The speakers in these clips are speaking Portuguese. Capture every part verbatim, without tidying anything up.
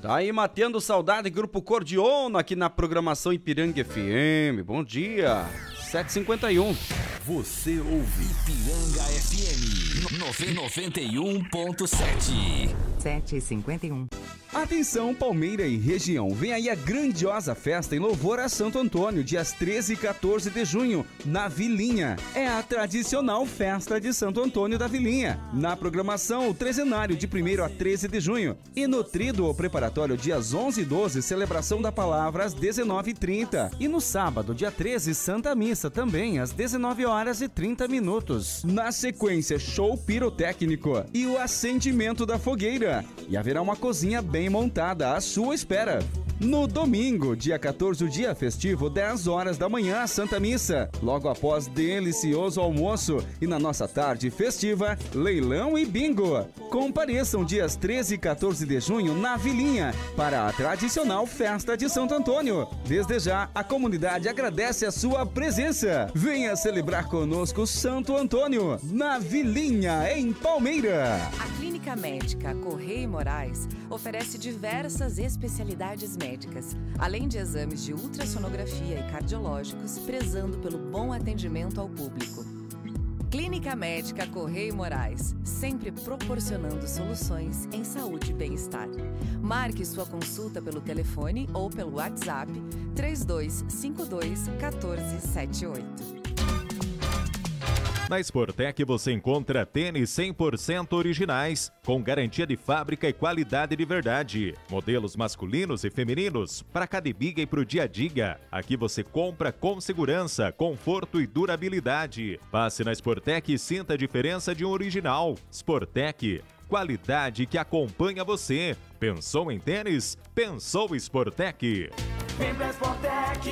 Tá aí matando saudade, Grupo Cordiona aqui na programação Ipiranga F M. Bom dia, sete e cinquenta e um. Você ouve Ipiranga F M noventa e um ponto sete. sete e cinquenta e um. Atenção, Palmeira e região, vem aí a grandiosa festa em louvor a Santo Antônio, dias treze e quatorze de junho, na Vilinha. É a tradicional festa de Santo Antônio da Vilinha. Na programação, o trezenário de primeiro a treze de junho. E no tríduo o preparatório, dias onze e doze, celebração da palavra às dezenove e trinta. E no sábado, dia treze, Santa Missa, também às dezenove horas e trinta minutos. Na sequência, show pirotécnico e o acendimento da fogueira. E haverá uma cozinha bem montada à sua espera. No domingo, dia quatorze, o dia festivo, dez horas da manhã, a Santa Missa. Logo após delicioso almoço e na nossa tarde festiva, leilão e bingo. Compareçam dias treze e quatorze de junho na Vilinha para a tradicional festa de Santo Antônio. Desde já, a comunidade agradece a sua presença. Venha celebrar conosco Santo Antônio na Vilinha, em Palmeira. A Clínica Médica Correia e Moraes oferece diversas especialidades médicas, além de exames de ultrassonografia e cardiológicos, prezando pelo bom atendimento ao público. Clínica Médica Correia e Moraes, sempre proporcionando soluções em saúde e bem-estar. Marque sua consulta pelo telefone ou pelo WhatsApp três dois cinco dois, um quatro sete oito. Na Sportec você encontra tênis cem por cento originais, com garantia de fábrica e qualidade de verdade. Modelos masculinos e femininos, para academia e para o dia a dia. Aqui você compra com segurança, conforto e durabilidade. Passe na Sportec e sinta a diferença de um original. Sportec, qualidade que acompanha você. Pensou em tênis? Pensou Sportec. Vem pra Sportec,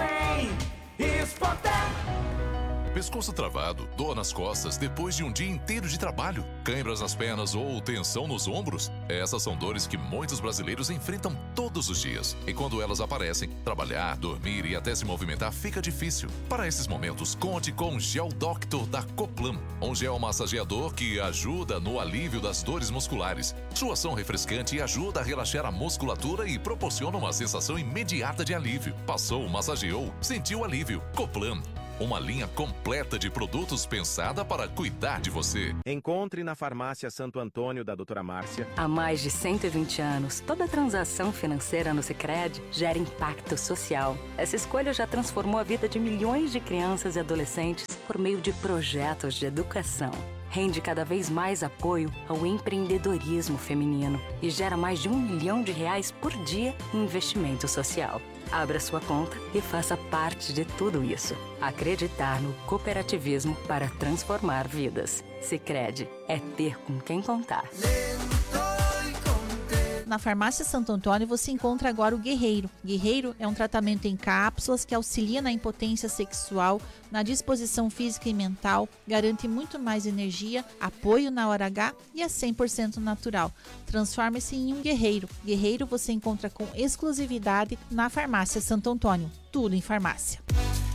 vem Sportec. Pescoço travado, dor nas costas depois de um dia inteiro de trabalho, câimbras nas pernas ou tensão nos ombros? Essas são dores que muitos brasileiros enfrentam todos os dias. E quando elas aparecem, trabalhar, dormir e até se movimentar fica difícil. Para esses momentos, conte com o Gel Doctor da Coplan, um gel massageador que ajuda no alívio das dores musculares. Sua ação refrescante ajuda a relaxar a musculatura e proporciona uma sensação imediata de alívio. Passou, massageou, sentiu alívio. Coplan. Uma linha completa de produtos pensada para cuidar de você. Encontre na Farmácia Santo Antônio da doutora Márcia. Há mais de cento e vinte anos, toda transação financeira no Sicredi gera impacto social. Essa escolha já transformou a vida de milhões de crianças e adolescentes por meio de projetos de educação. Rende cada vez mais apoio ao empreendedorismo feminino e gera mais de um milhão de reais por dia em investimento social. Abra sua conta e faça parte de tudo isso. Acreditar no cooperativismo para transformar vidas. Sicredi é ter com quem contar. Na Farmácia Santo Antônio você encontra agora o Guerreiro. Guerreiro é um tratamento em cápsulas que auxilia na impotência sexual, na disposição física e mental, garante muito mais energia, apoio na hora H e é cem por cento natural. Transforme-se em um guerreiro. Guerreiro você encontra com exclusividade na Farmácia Santo Antônio. Tudo em farmácia.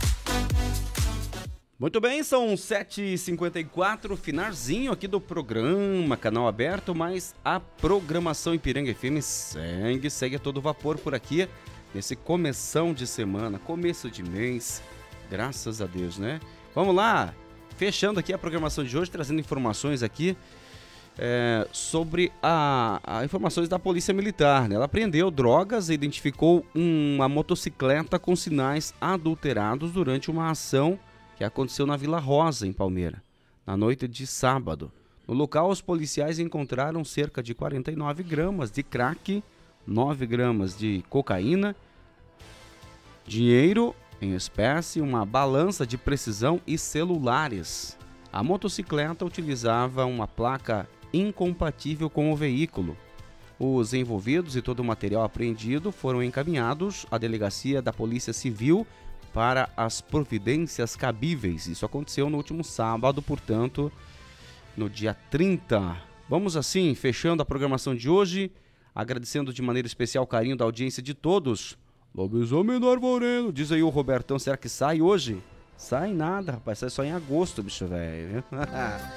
Muito bem, são sete e cinquenta e quatro, finalzinho aqui do programa, canal aberto, mas a programação Ipiranga F M segue, segue a todo vapor por aqui, nesse começão de semana, começo de mês, graças a Deus, né? Vamos lá, fechando aqui a programação de hoje, trazendo informações aqui é, sobre a, a informações da Polícia Militar, né? Ela apreendeu drogas e identificou uma motocicleta com sinais adulterados durante uma ação que aconteceu na Vila Rosa, em Palmeira, na noite de sábado. No local, os policiais encontraram cerca de quarenta e nove gramas de crack, nove gramas de cocaína, dinheiro em espécie, uma balança de precisão e celulares. A motocicleta utilizava uma placa incompatível com o veículo. Os envolvidos e todo o material apreendido foram encaminhados à delegacia da Polícia Civil para as providências cabíveis. Isso aconteceu no último sábado, portanto, no dia trinta. Vamos assim, fechando a programação de hoje, agradecendo de maneira especial o carinho da audiência de todos. Lobisomem do Arvoredo, diz aí o Robertão, será que sai hoje? Sai nada, rapaz, sai só em agosto, bicho velho.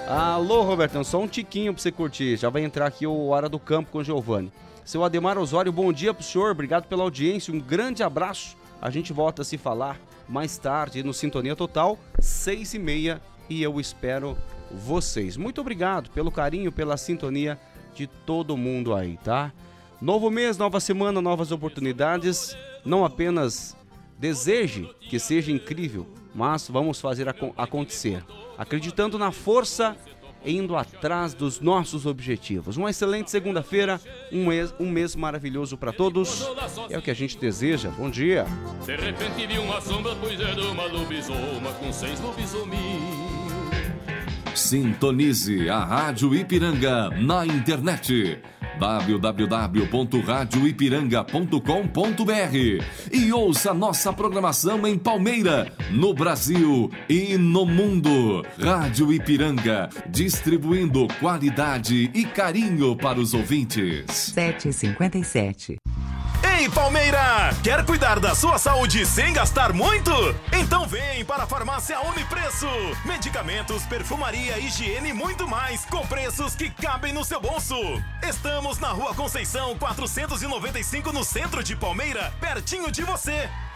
Alô, Robertão, só um tiquinho pra você curtir. Já vai entrar aqui o Hora do Campo com o Giovanni. Seu Ademar Osório, bom dia pro senhor, obrigado pela audiência, um grande abraço. A gente volta a se falar mais tarde no Sintonia Total, seis e meia, e eu espero vocês. Muito obrigado pelo carinho, pela sintonia de todo mundo aí, tá? Novo mês, nova semana, novas oportunidades. Não apenas deseje que seja incrível, mas vamos fazer ac- acontecer. Acreditando na força, indo atrás dos nossos objetivos. Uma excelente segunda-feira, um mês, um mês maravilhoso para todos. É o que a gente deseja. Bom dia. De repente vi uma sombra, pois era uma lobisoma com seis lobisominhos. Sintonize a Rádio Ipiranga na internet w w w ponto rádio ipiranga ponto com ponto b r e ouça nossa programação em Palmeira, no Brasil e no mundo. Rádio Ipiranga, distribuindo qualidade e carinho para os ouvintes. sete e cinquenta e sete. Ei, Palmeira! Quer cuidar da sua saúde sem gastar muito? Então vem para a Farmácia Unipreço. Medicamentos, perfumaria, higiene e muito mais, com preços que cabem no seu bolso. Estamos na Rua Conceição quatrocentos e noventa e cinco, no centro de Palmeira, pertinho de você.